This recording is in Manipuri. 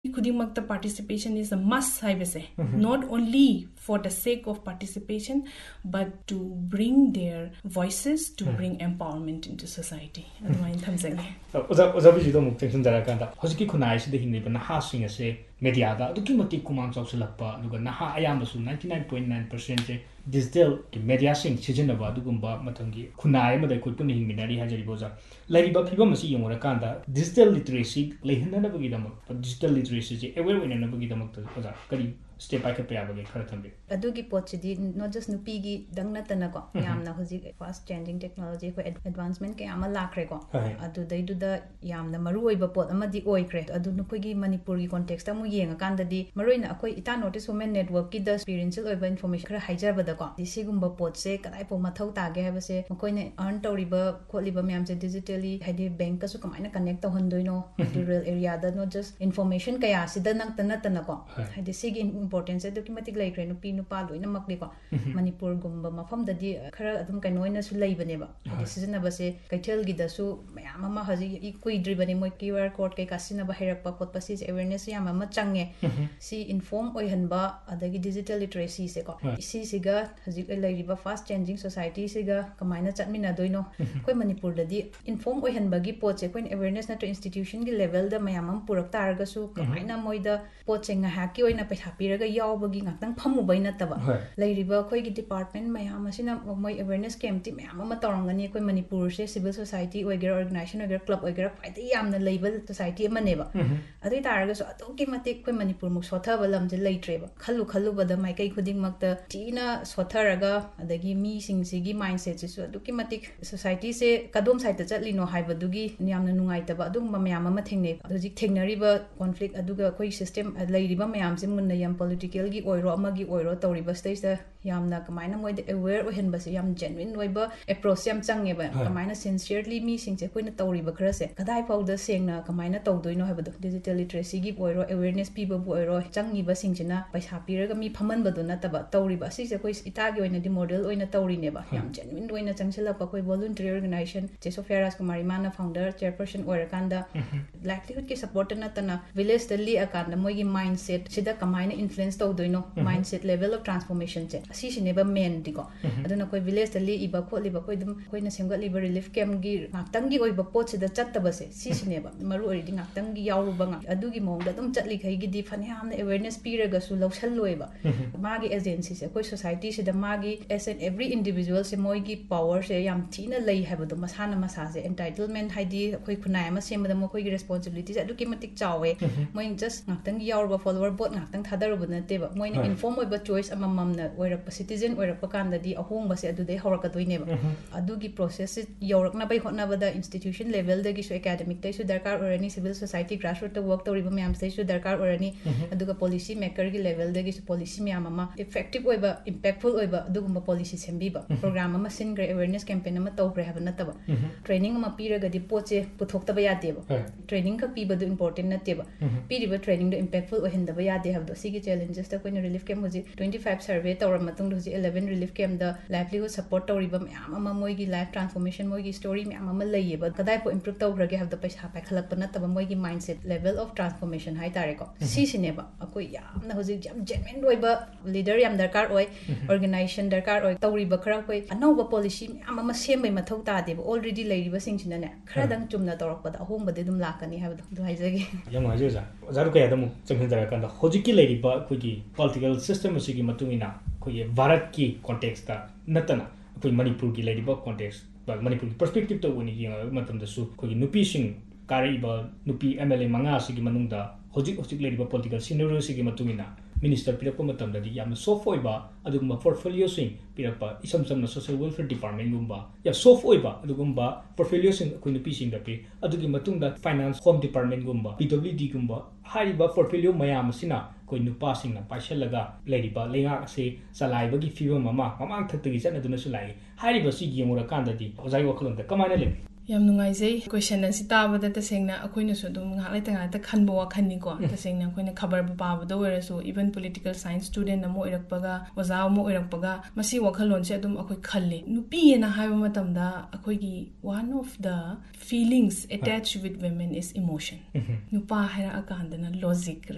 Khudingmakta participation is a must, I say. Not only for the sake of participation, but to bring their voices, to bring empowerment into society. Oza bijudo muktension jarakanda. Hojiki khunai sida hingi bana ha swing ase media da duki mati kumang chawsalakpa duga naha ayambasu 99.9% je digital ki media sing sijinaba dugumba mathangi khunai amada khutpuni hingminari hajari boza lariba phiba masi yongora kanda digital literacy lehinna bagi damak digital literacy je aware wena bagi damak oza kari step by step bagi khara thambe adugi pochidi not just nupigi dangna tanako yamna hoji fast changing technology ko advancement ke ama lakre ko adu dai du da yamna maru oiba pot amadi oikre adu nukogi manipur gi context amu yenga kanda di maroina akoi ita notice women network ki the experiential oiba information khara haijar bada ko disigumba pot se kadai po mathau ta ge habe se makoine earn tawriba kholiba myam se digitally haidi bank ka su kamaina connect to hondoino rural area da not just information kaya sida nang tanako haidi sigi importance edu ki matik laikre nu pi nu pa loina makli ko manipur gumba mafam da di khara adum kainoina su leibane ba decision ba se kaithel gi da su mayam ma haji ikui dribani moi QR code kai kasina ba herakpa khotpa si awareness yam ma change si inform oi hanba adagi digital literacy se ko isi siga haji lairiba fast changing society siga kamaina chatmina doino koi manipur da di inform oi hanba gi pot se koin awareness na to institution gi level da mayam purak targa su kamaina moida pot se nga haki oina paisa piraga yawbagi ngakang phamu baina taba lairiba koi gi department mayam asina moi awareness camp ti mayam ma torangani koi manipur se civil society oigera organization oigera club oigera faida yamna label society amaneba adai targa so atoki matik koi manipur mu sothaba lamje leitreba khallu bada mai kai khuding makta tina sotharaga adagi mi sing sigi mindset se aduki matik society se kadom side ta chatlino haibadugi yamna nungai taba adum mayam ma thengne hojik thengnariba conflict aduga koi system lairiba mayam se munna yam political gi oiro amagi oiro tawriba stage da yamna kamaina moi de aware ohen base yam genuine oiba approach yam change ba kamaina sincerely mi sing se koina tawriba khara se kadai fau da sengna kamaina tawdoino habadu digital literacy gi oiro awareness people bu oiro changi ba singchina paisa piraga mi phaman badu na taba tawriba si se koi itagi oina di model oina tawri ne ba yam genuine oina changchila pa koi voluntary organization je Sophia Rajkumari mana founder chairperson oira kanda livelihood ki support na tana village dali akanda moi gi mindset sida kamaina influence tawdoino mindset level of transformation che si sineba main diko aduna koi village dali iba kholiba koi dum koina semga liba relief camp gi ngaktang gi oiba pot sida chattaba se si sineba maru ori di ngaktang gi yawruba nga adugi mongda dum chatli khai gi di phane hamna awareness piraga su lawsal loiba magi agency se koi society se da magi as an every individual se moi gi power se yam thina lei habadu masana masa se entitlement haidi koi khunai ma semda mo koi gi responsibility aduki matik chawe moi just ngaktang gi yawruba follower bot ngaktang thadaruba na teba moi na inform oiba choice amamam na oirapa citizen oirapa kanda di ahongba se adudai horakatoineba adugi process yaurakna bai hotna bada institution level dagi so academic tai su darkar orani civil society grassroots ta work tawriba myam sai su darkar orani aduga policy maker gi level dagi su policy myam ama effective oiba impactful oiba adugumba policy sembiba program ama singre awareness campaign ama tawgre haba nataba training ama piraga di poche puthokta ba yadeba training ka piba du important nateba piriba training do impactful ohendaba yade habdo sigi challenges ta koina relief camp hoji 25 survey tawra matung hoji 11 relief camp da livelihood support tawriba myam ama moi gi life transformation moi gi story myam ama laieba kadai po improve tawgrage habda paisa pa khalakpa nataba moi gi mindset level of transformation hai tare ko si sineba akoi yamna hoji jam genuine oiba leader yam darkar oi organization darkar oi tawriba khara koi anova policy myam ama sembai mathau ta deba already lairiba singchina ne khara dang chumna tawrakpa da ahong bade dum lakani habdo du haijagi yam hajuja zaru kaya damu changhan jarakanda hojiki lairiba koi gi political system asigi matungina koi Bharat ki context ta natana koi Manipur ki lairiba context ba Manipur ki perspective to woni gi matam da su koi nupi sing kariba nupi MLA manga asigi manungda hojik lairiba political scenario asigi matungina minister pirappa matam da di yam soft oiba adugumba portfolio sing pirappa isam samna social welfare department gumba ya soft oiba adugumba portfolio sing koi nupi sing da pe adugi matungda finance home department gumba PWD gumba hariba portfolio mayam asina koi nupa sing na paisalaga lairiba lenga ase salaiba gi fiba mama mamang thakta gi chana duna su lai hariba si gi yongura kanda di ozai wakhalon da kamaina le yam nungaijai question asi tabada tasengna akoina su dum ngak lai tanga ta khanbo wa khanni ko tasengna akoina khabar ba ba do wera so even political science student amo irakpaga oza amo irakpaga masi wakhalon se dum akoi khalle nupi na haiba matamda akoi gi one of the feelings attached with women is emotion nupa haira akandana logic